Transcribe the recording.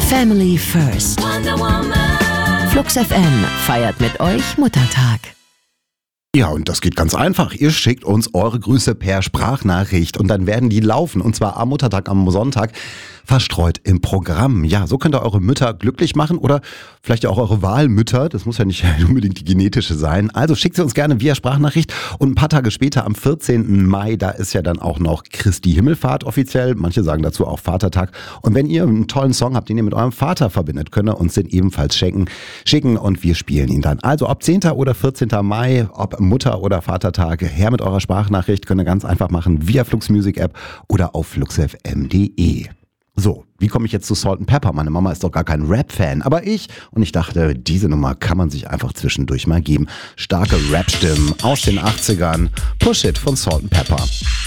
Family First. Flux FM feiert mit euch Muttertag. Ja, und das geht ganz einfach. Ihr schickt uns eure Grüße per Sprachnachricht und dann werden die laufen, und zwar am Muttertag, am Sonntag, verstreut im Programm. Ja, so könnt ihr eure Mütter glücklich machen oder vielleicht auch eure Wahlmütter. Das muss ja nicht unbedingt die genetische sein. Also schickt sie uns gerne via Sprachnachricht und ein paar Tage später, am 14. Mai, da ist ja dann auch noch Christi Himmelfahrt offiziell. Manche sagen dazu auch Vatertag. Und wenn ihr einen tollen Song habt, den ihr mit eurem Vater verbindet, könnt ihr uns den ebenfalls schicken und wir spielen ihn dann. Also ob 10. oder 14. Mai, ob Mutter- oder Vatertag, her mit eurer Sprachnachricht, könnt ihr ganz einfach machen via Flux Music App oder auf fluxfm.de. So, wie komme ich jetzt zu Salt & Pepper? Meine Mama ist doch gar kein Rap-Fan, aber ich dachte, diese Nummer kann man sich einfach zwischendurch mal geben. Starke Rap-Stimmen aus den 80ern. Push It von Salt & Pepper.